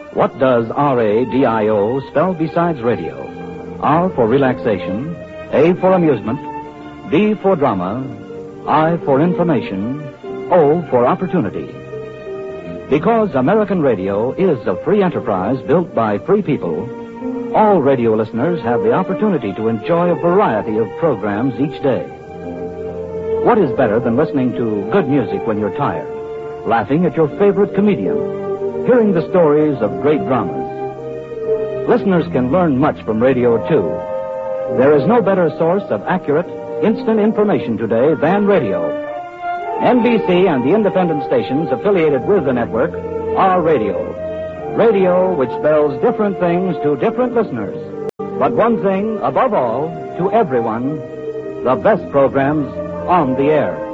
What does RADIO spell besides radio? R for relaxation, A for amusement, D for drama, I for information, O for opportunity. Because American radio is a free enterprise built by free people, all radio listeners have the opportunity to enjoy a variety of programs each day. What is better than listening to good music when you're tired, laughing at your favorite comedian, hearing the stories of great dramas? Listeners can learn much from radio, too. There is no better source of accurate, instant information today than radio. NBC and the independent stations affiliated with the network are radio. Radio which spells different things to different listeners. But one thing, above all, to everyone, the best programs on the air.